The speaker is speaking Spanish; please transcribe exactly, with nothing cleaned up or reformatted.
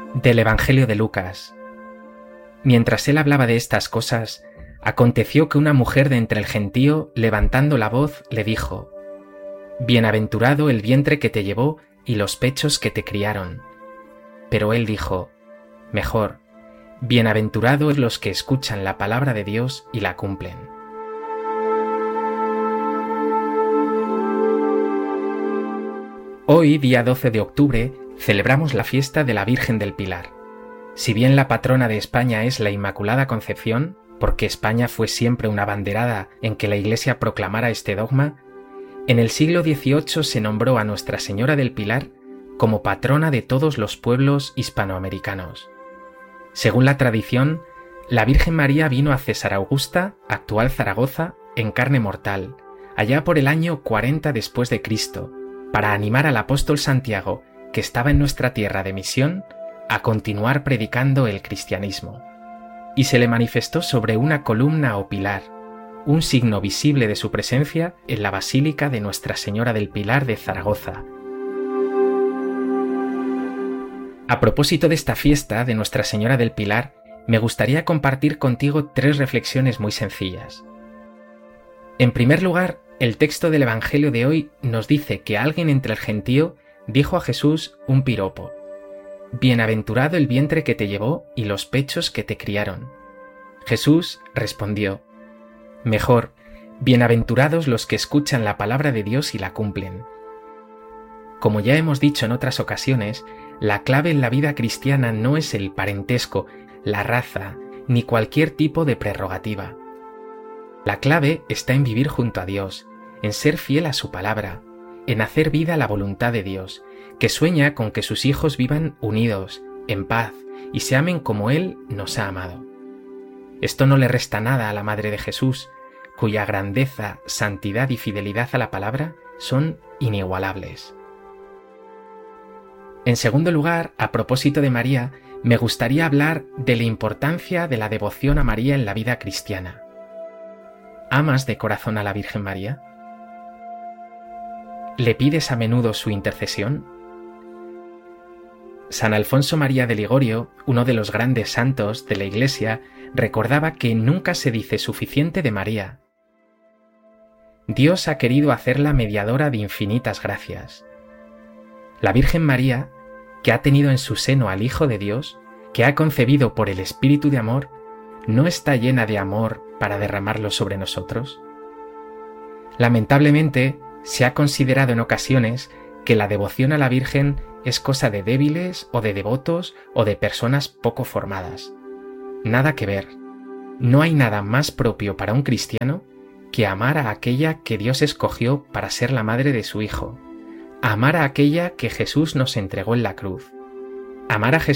Del Evangelio de Lucas. Mientras él hablaba de estas cosas, aconteció que una mujer de entre el gentío, levantando la voz, le dijo: Bienaventurado el vientre que te llevó y los pechos que te criaron. Pero él dijo: Mejor, bienaventurados los que escuchan la palabra de Dios y la cumplen. Hoy, día doce de octubre, celebramos la fiesta de la Virgen del Pilar. Si bien la patrona de España es la Inmaculada Concepción, porque España fue siempre una abanderada en que la Iglesia proclamara este dogma, en el siglo dieciocho se nombró a Nuestra Señora del Pilar como patrona de todos los pueblos hispanoamericanos. Según la tradición, la Virgen María vino a César Augusta, actual Zaragoza, en carne mortal, allá por el año cuarenta después de Cristo, para animar al apóstol Santiago, que estaba en nuestra tierra de misión, a continuar predicando el cristianismo. Y se le manifestó sobre una columna o pilar, un signo visible de su presencia en la Basílica de Nuestra Señora del Pilar de Zaragoza. A propósito de esta fiesta de Nuestra Señora del Pilar, me gustaría compartir contigo tres reflexiones muy sencillas. En primer lugar, el texto del Evangelio de hoy nos dice que alguien entre el gentío dijo a Jesús un piropo: Bienaventurado el vientre que te llevó y los pechos que te criaron. Jesús respondió: Mejor, bienaventurados los que escuchan la palabra de Dios y la cumplen. Como ya hemos dicho en otras ocasiones, la clave en la vida cristiana no es el parentesco, la raza, ni cualquier tipo de prerrogativa. La clave está en vivir junto a Dios, en ser fiel a su palabra, en hacer vida la voluntad de Dios, que sueña con que sus hijos vivan unidos, en paz, y se amen como Él nos ha amado. Esto no le resta nada a la Madre de Jesús, cuya grandeza, santidad y fidelidad a la palabra son inigualables. En segundo lugar, a propósito de María, me gustaría hablar de la importancia de la devoción a María en la vida cristiana. ¿Amas de corazón a la Virgen María? ¿Le pides a menudo su intercesión? San Alfonso María de Ligorio, uno de los grandes santos de la Iglesia, recordaba que nunca se dice suficiente de María. Dios ha querido hacerla mediadora de infinitas gracias. La Virgen María, que ha tenido en su seno al Hijo de Dios, que ha concebido por el Espíritu de amor, ¿no está llena de amor para derramarlo sobre nosotros? Lamentablemente, se ha considerado en ocasiones que la devoción a la Virgen es cosa de débiles o de devotos o de personas poco formadas. Nada que ver. No hay nada más propio para un cristiano que amar a aquella que Dios escogió para ser la madre de su Hijo, amar a aquella que Jesús nos entregó en la cruz. Amar a Jesús